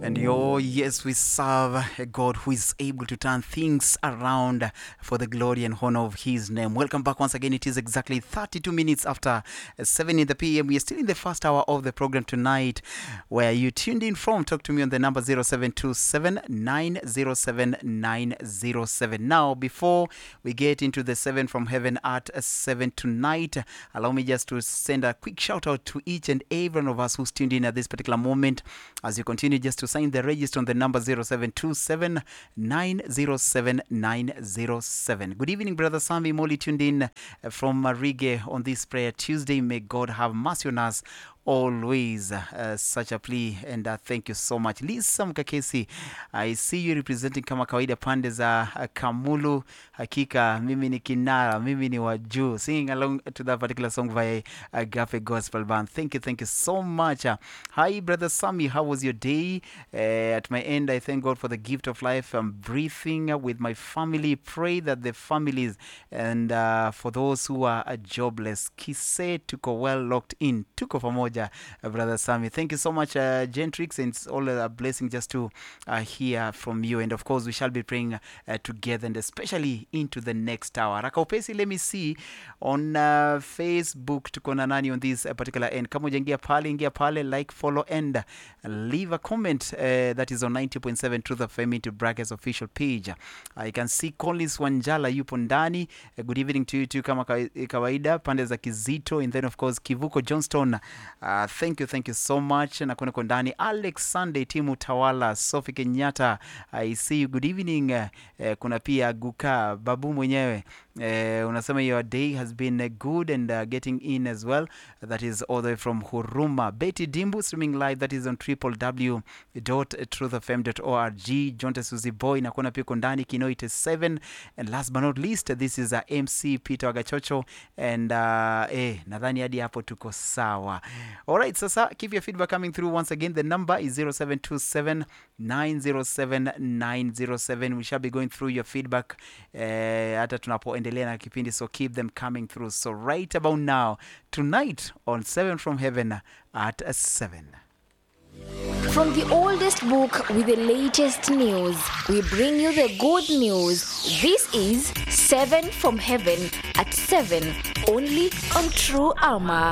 And oh, yes, we serve a God who is able to turn things around for the glory and honor of His name. Welcome back once again. It is exactly 32 minutes after 7 in the p.m. We are still in the first hour of the program tonight. Where you tuned in from? Talk to me on the number 0727 907 907. Now, before we get into the 7 from heaven at 7 tonight, allow me just to send a quick shout out to each and every one of us who's tuned in at this particular moment as you continue just to sign the register on the number 0727 907 907. Good evening, Brother Sammy Molly, tuned in from Marige on this prayer Tuesday. May God have mercy on us always. Such a plea, and thank you so much. Lisa Mkakesi, I see you representing kama kawaida pande za Kamulu. Hakika mimi ni kinara, mimi ni wajuu, singing along to that particular song via Agape Gospel Band. Thank you so much. Hi, Brother Sammy, how was your day? At my end, I thank God for the gift of life. I'm breathing with my family. Pray that the families and for those who are jobless, Kise tuko well locked in. Tuko pamoja, Brother Sammy. Thank you so much, Gentrix, and it's all a blessing just to hear from you. And of course, we shall be praying together, and especially into the next hour. Rakaupesi, let me see on Facebook tuko na nani on this particular end. Kama ujaingia pale, ingia pale, like, follow, and leave a comment. That is on 90.7 Truth FM into Brackets official page. I can see Collins Wanjala yupo ndani. Good evening to you too, kama kawaida pande za Kizito, and then of course Kivuko Johnston. Thank you so much. Na kuna ndani Alex Sunday, Timu Tawala, Sophie Kenyatta, I see you. Good evening. Kuna pia Guka Babu mwenyewe. Unasema your day has been good and getting in as well. That is all the way from Huruma. Betty Dimbu streaming live, that is on www.truthfm.org. Jonte Suzy Boy na kuna pia kondani Kinoite 7, and last but not least, this is MC Peter Wagachocho, and nadhani hadi hapo tuko sawa. Alright, sasa keep your feedback coming through. Once again, the number is 0727 907 907. We shall be going through your feedback hata tunapoendelea na kipindi, so keep them coming through. So right about now, tonight on 7 from Heaven at 7. From the oldest book with the latest news, we bring you the good news. This is 7 from Heaven at 7, only on True Armor.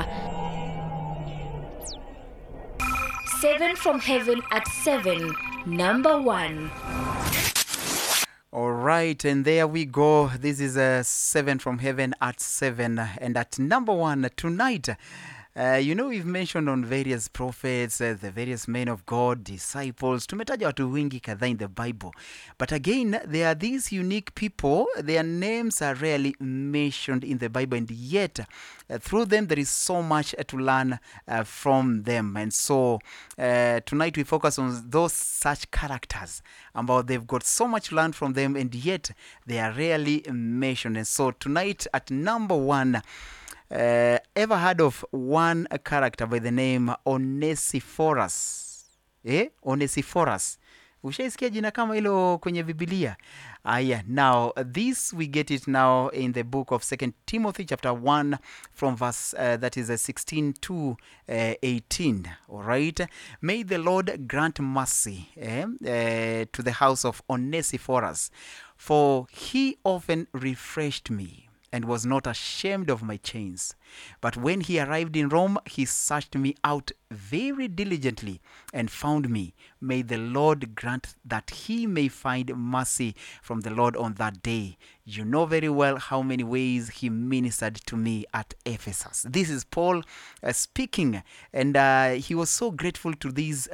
7 from Heaven at 7, number 1. All right, and there we go. This is 7 from Heaven at 7, and at number 1 tonight. We've mentioned on various prophets, the various men of God, disciples. Tumetaja watu wengi kadhaa in the Bible. But again, there are these unique people. Their names are rarely mentioned in the Bible, and yet through them there is so much to learn from them. And so tonight we focus on those such characters. About they've got so much to learn from them, and yet they are rarely mentioned. And so tonight at number 1, ever heard of one character by the name Onesiphorus? Onesiphorus. Ushaisikia jina kama hilo kwenye Biblia? Now this we get it now in the book of 2 Timothy chapter 1 from verse that is 16 to 18. All right. May the Lord grant mercy to the house of Onesiphorus, for he often refreshed me and was not ashamed of my chains. But when he arrived in Rome, he searched me out very diligently and found me. May the Lord grant that he may find mercy from the Lord on that day. You know very well how many ways he ministered to me at Ephesus. This is Paul speaking, and he was so grateful to this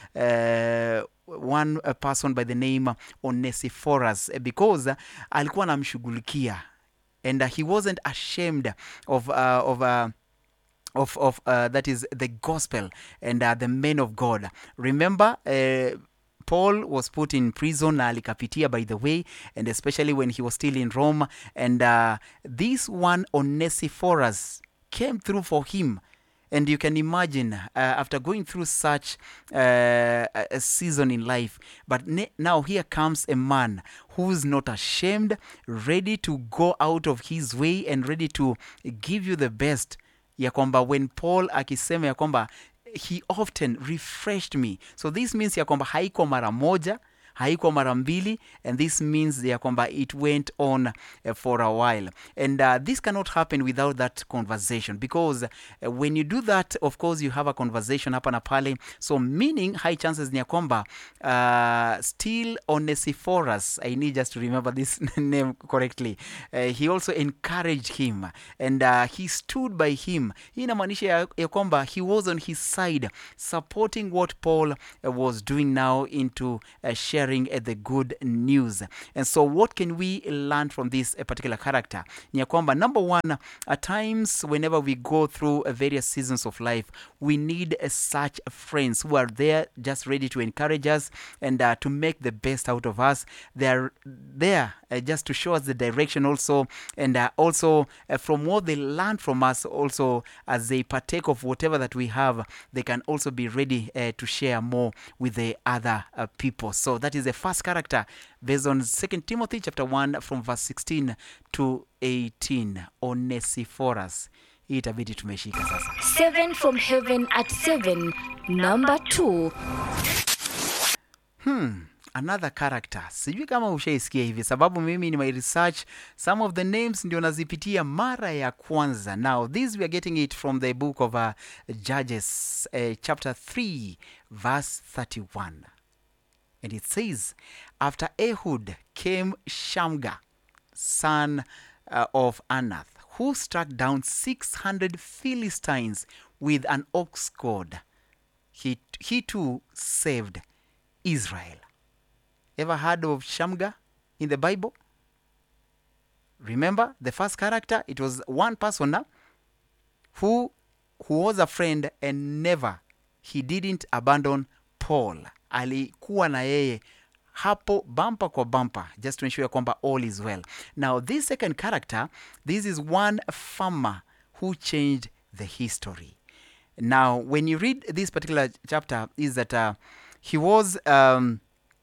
one person by the name Onesiphorus because alikuwa anamshughulikia. And he wasn't ashamed of that is the gospel and the men of God. Remember, Paul was put in prison, alikapitia by the way, and especially when he was still in Rome. And this one Onesiphorus came through for him. And you can imagine, after going through such a season in life, but now here comes a man who's not ashamed, ready to go out of his way and ready to give you the best. Ya kwamba when Paul akisema ya kwamba he often refreshed me. So this means ya kwamba haiko mara moja, haiko mara mbili, and this means ya kwamba it went on for a while. And this cannot happen without that conversation, because when you do that, of course you have a conversation hapa na pale. So meaning high chances ni ya kwamba still Onesiphorus, I need just to remember this name correctly, he also encouraged him, and he stood by him. Hii inamaanisha ya kwamba he was on his side, supporting what Paul was doing now into sharing the good news. And so what can we learn from this particular character? Ni ya kwamba, number one, at times whenever we go through various seasons of life, we need such friends who are there just ready to encourage us and to make the best out of us. They are there just to show us the direction also, and also from what they learn from us, also as they partake of whatever that we have, they can also be ready to share more with the other people. So that is the first character based on 2 Timothy chapter 1 from verse 16 to 18. Onesiphorus. Hii itabidi tumeshika sasa. 7 from heaven at 7, number 2. Another character. Sijui kama ushaisikia hivi, sababu mimi in my research some of the names ndio nazipitia mara ya kwanza. Now this we are getting it from the book of Judges chapter 3 verse 31. And it says, after Ehud came Shamgar, son of Anath, who struck down 600 Philistines with an ox goad. He too saved Israel. Ever heard of Shamgar in the Bible? Remember the first character? It was one person who was a friend, and never, he didn't abandon Paul. Alikuwa na yeye hapo bumper kwa bumper, just to ensure kwamba all is well. Now this second character, this is one farmer who changed the history. Now when you read this particular chapter, is that he was the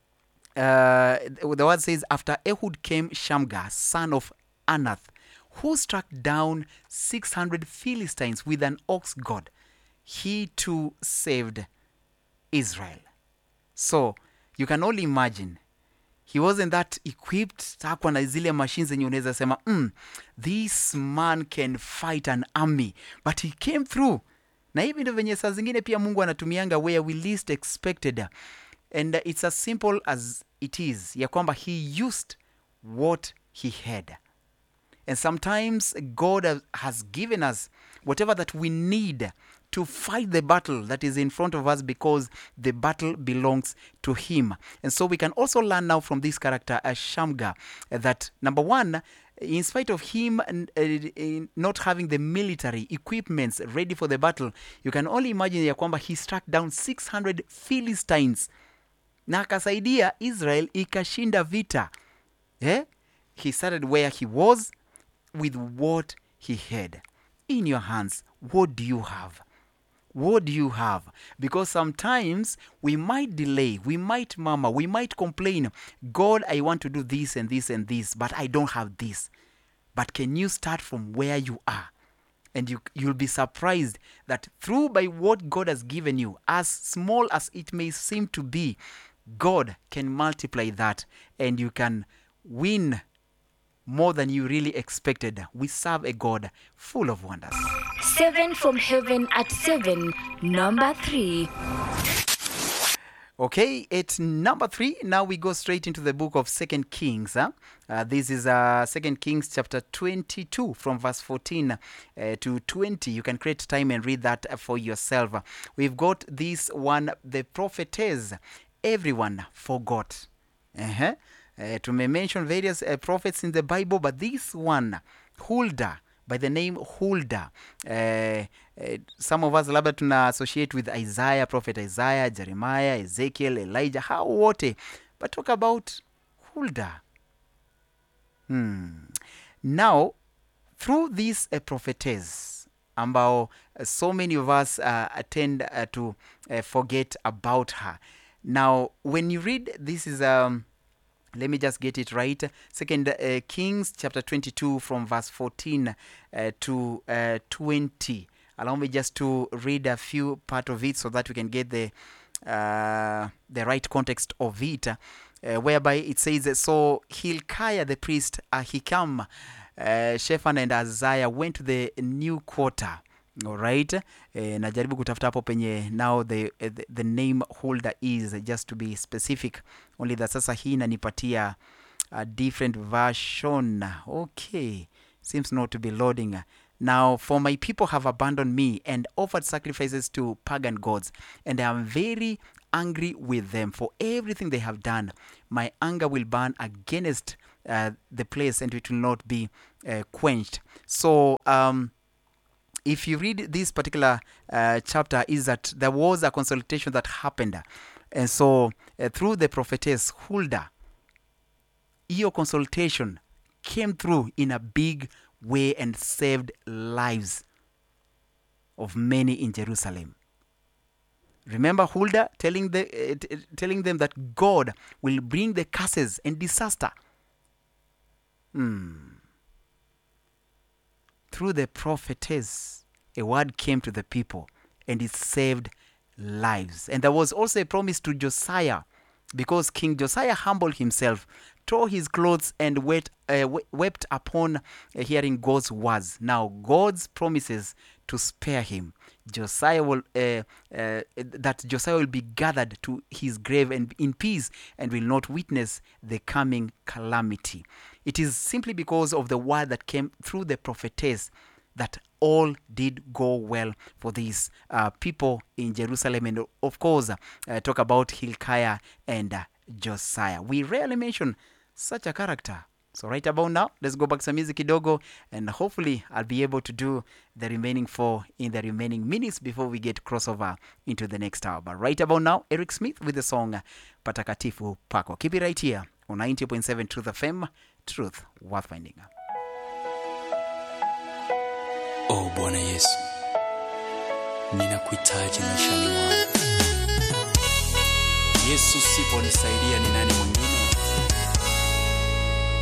word says, after Ehud came Shamgar, son of Anath, who struck down 600 Philistines with an ox goad. He too saved Israel. So you can only imagine, he wasn't that equipped, hakuwa na zile machines zenye unaweza sema this man can fight an army, but he came through. Na hivi ndio venye saa zingine pia Mungu anatumianga where we least expected. And it's as simple as it is, ya kwamba he used what he had. And sometimes God has given us whatever that we need to fight the battle that is in front of us, because the battle belongs to him. And so we can also learn now from this character as Shamgar that, number one, in spite of him not having the military equipments ready for the battle, you can only imagine ya kwamba he struck down 600 Philistines na akasaidia Israel ikashinda vita. He started where he was with what he had. In your hands, what do you have? What do you have? Because sometimes we might delay, we might murmur, we might complain, God, I want to do this and this and this, but I don't have this. But can you start from where you are? And you'll be surprised that through by what God has given you, as small as it may seem to be, God can multiply that, and you can win more than you really expected. We serve a God full of wonders. 7 from heaven at 7, number 3. Okay, at number 3, now we go straight into the book of 2 Kings. This is 2 Kings chapter 22 from verse 14 to 20. You can create time and read that for yourself. We've got this one, the prophetess everyone forgot. To mention various prophets in the Bible, but this one, Huldah, by the name Huldah, some of us labda tuna associate with Isaiah, prophet Isaiah, Jeremiah, Ezekiel, Elijah, how wote, but talk about Huldah. Now, through this prophetess, ambao so many of us tend to forget about her. Now, when you read, this is let me just get it right. 2 Kings chapter 22 from verse 14 to 20. Allow me just to read a few part of it so that we can get the right context of it, whereby it says, so Hilkiah the priest, Ahikam, Shaphan and Azariah went to the new quarter. All right, najaribu kutafuta hapo penye now the name holder is, just to be specific, only that sasa hii inanipatia a different version. Okay, seems not to be loading. Now, for my people have abandoned me and offered sacrifices to pagan gods, and I am very angry with them for everything they have done. My anger will burn against the place, and it will not be quenched. So, if you read this particular chapter, is that there was a consultation that happened. And so, through the prophetess Huldah, your consultation came through in a big way and saved lives of many in Jerusalem. Remember Huldah telling them that God will bring the curses and disaster. Through the prophetess, a word came to the people and it saved lives. And there was also a promise to Josiah, because King Josiah humbled himself, tore his clothes, and wept upon hearing God's words. Now, God's promises to spare him. Josiah will be gathered to his grave and in peace, and will not witness the coming calamity. It is simply because of the word that came through the prophetess that all did go well for these people in Jerusalem. And of course, talk about Hilkiah and Josiah. We rarely mention such a character. So right about now, let's go back to some music kidogo, and hopefully I'll be able to do the remaining 4 in the remaining minutes before we get crossover into the next hour. But right about now, Eric Smith with the song Patakatifu Pako. Keep it right here on 90.7 Truth FM, truth worth finding. Oh Bwana Yesu, ninakuhitaji maishani mwangu. Yesu, siponisaidia ni nani mwingine?